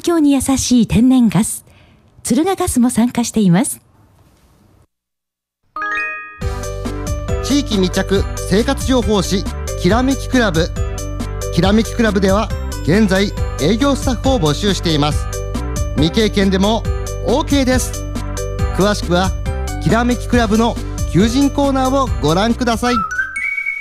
境に優しい天然ガス、敦賀ガスも参加しています。 地域密着生活情報誌きらめきクラブ。きらめきクラブでは現在営業スタッフを募集しています。未経験でも OK です。詳しくはきらめきクラブの求人コーナーをご覧ください。